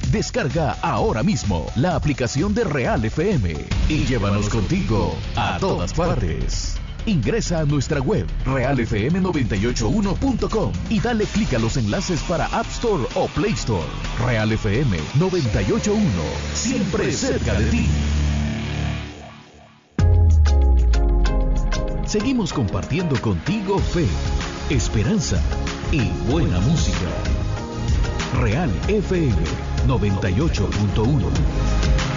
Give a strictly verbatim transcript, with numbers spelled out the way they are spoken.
Descarga ahora mismo la aplicación de Real F M y llévanos contigo a todas partes. Ingresa a nuestra web real f m noventa y ocho punto uno punto com y dale clic a los enlaces para App Store o Play Store. Real F M noventa y ocho punto uno, siempre cerca de ti. Seguimos compartiendo contigo fe, esperanza y buena música. Real F M noventa y ocho punto uno.